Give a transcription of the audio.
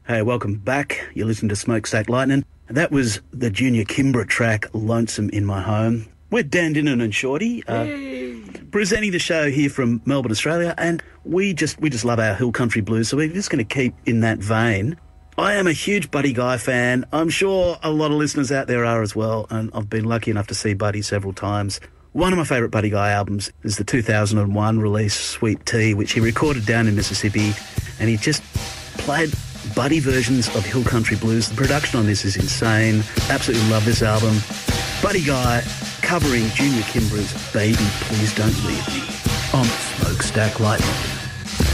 Hey, welcome back. You're listening to Smokestack Lightning. That was the Junior Kimbra track, Lonesome in My Home. We're Dan Dinnan and Shorty, presenting the show here from Melbourne, Australia, and we just love our hill country blues, so we're just going to keep in that vein. I am a huge Buddy Guy fan. I'm sure a lot of listeners out there are as well, and I've been lucky enough to see Buddy several times. One of my favourite Buddy Guy albums is the 2001 release, Sweet Tea, which he recorded down in Mississippi, and he just played Buddy versions of hill country blues. The production on this is insane. Absolutely love this album. Buddy Guy covering Junior Kimbra's Baby Please Don't Leave Me on Smokestack Lightning.